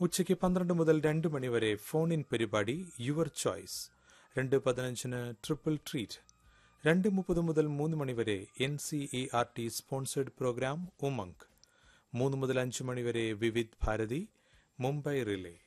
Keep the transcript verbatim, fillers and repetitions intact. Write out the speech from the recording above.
ഉച്ചയ്ക്ക് പന്ത്രണ്ട് മുതൽ രണ്ട് മണിവരെ ഫോൺ ഇൻ പരിപാടി യുവർ ചോയ്സ്. രണ്ട് പതിനഞ്ചിന് ട്രിപ്പിൾ ട്രീറ്റ്. രണ്ട് മുപ്പത് മുതൽ മൂന്ന് മണിവരെ N C E R T sponsored programme Umang. മൂന്ന് മുതൽ അഞ്ച് മണിവരെ വിവിധ് ഭാരതി മുംബൈ റിലേ.